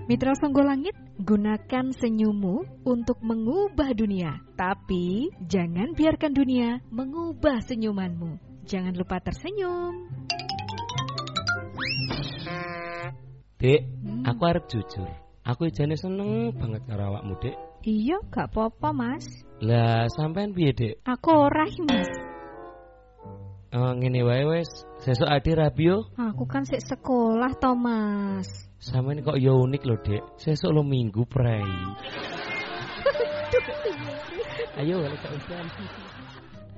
Mitra Songgo Langit, gunakan senyummu untuk mengubah dunia. Tapi jangan biarkan dunia mengubah senyumanmu. Jangan lupa tersenyum. Dek, aku arep jujur. Aku jane seneng banget karo awakmu, Dek. Iya, gak apa-apa, Mas. Lah, sampean piye, Dek? Aku ora, Mas. Ngene wae wis, sesuk ade rabi yo. Aku kan sik sekolah to, Mas. Sampeyan kok yo unik lho, Dek. Sesuk lo Minggu prei. Ayo, balik ke ujian.